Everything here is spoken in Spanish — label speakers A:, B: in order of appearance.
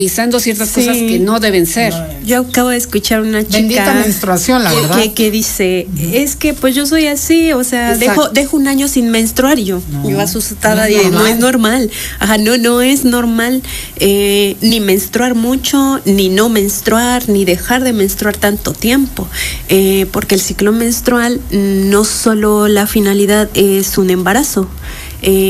A: Realizando ciertas cosas que no deben ser.
B: Yo acabo de escuchar una chica.
C: Bendita menstruación, la verdad.
B: Que dice, es que pues yo soy así, o sea, dejo un año sin menstruar. Yo asustada, no es normal. Ajá, no es normal ni menstruar mucho, ni no menstruar, ni dejar de menstruar tanto tiempo. Porque el ciclo menstrual no solo la finalidad es un embarazo.